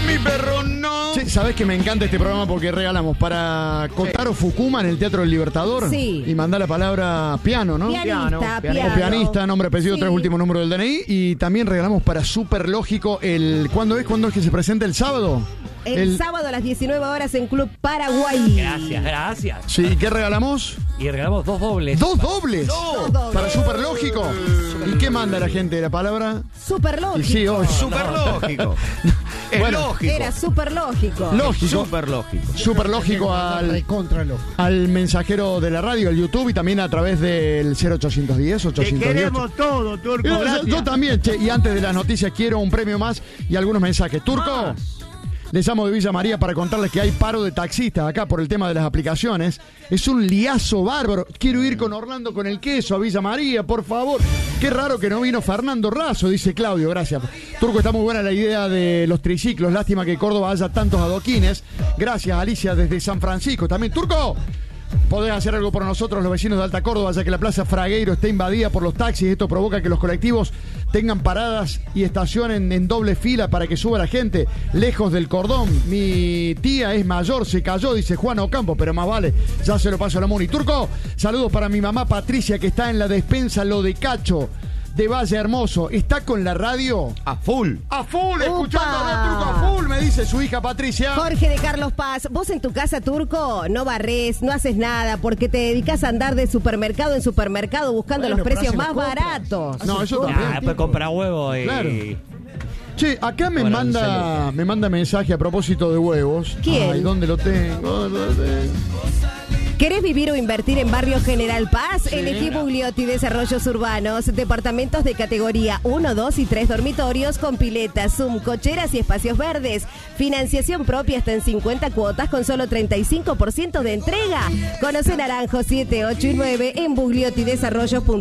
mi perro no. Sí, sabés que me encanta este programa porque regalamos para Kotaro Fukuma en el Teatro del Libertador. Sí. Y mandá la palabra piano, ¿no? Pianista, O pianista, nombre, apellido, Sí. 3 últimos números del DNI. Y también regalamos para Superlógico el... ¿Cuándo es que se presenta el sábado? El sábado a las 19 horas en Club Paraguay. Gracias. Sí, ¿qué regalamos? Y regalamos 2 dobles. ¡2 dobles! Dos dobles. Para Superlógico. ¿Y qué manda la gente? ¿La palabra? Superlógico. Y sí, Súper lógico. Es Bueno, lógico. Era súper lógico. Lógico. Súper lógico. Superlógico al mensajero de la radio, al YouTube y también a través del 0810 Te 810. queremos todo, Turco. Yo también, che. Y antes de las noticias quiero un premio más y algunos mensajes. Turco, les llamo de Villa María para contarles que hay paro de taxistas acá por el tema de las aplicaciones. Es un liazo bárbaro. Quiero ir con Orlando con el queso a Villa María, por favor. Qué raro que no vino Fernando Razo, dice Claudio, gracias. Turco, está muy buena la idea de los triciclos. Lástima que Córdoba haya tantos adoquines. Gracias, Alicia, desde San Francisco. También, Turco, podés hacer algo por nosotros, los vecinos de Alta Córdoba, ya que la Plaza Fragueiro está invadida por los taxis. Esto provoca que los colectivos tengan paradas y estacionen en doble fila para que suba la gente lejos del cordón. Mi tía es mayor, se cayó, dice Juan Ocampo, pero más vale, ya se lo paso a la Muni. Turco, saludos para mi mamá Patricia, que está en la despensa Lo de Cacho de Valle Hermoso. ¿Está con la radio? A full. A full, escuchando ¡Upa! a Turco a full, me dice su hija Patricia. Jorge de Carlos Paz, vos en tu casa, Turco, no barres, no haces nada porque te dedicas a andar de supermercado en supermercado buscando Bueno, los pero precios hace más las compras. baratos. No, eso Ah, también. pues compra huevo y... Claro. Che, acá me Bueno, manda mensaje a propósito de huevos. ¿Quién? Ay, ¿dónde lo tengo? ¿Querés vivir o invertir en Barrio General Paz? Elegí Bugliotti Desarrollos Urbanos, departamentos de categoría 1, 2 y 3 dormitorios con piletas, Zoom, cocheras y espacios verdes. Financiación propia hasta en 50 cuotas con solo 35% de entrega. Conoce Naranjo 7, 8 y 9 en bugliotidesarrollos.com.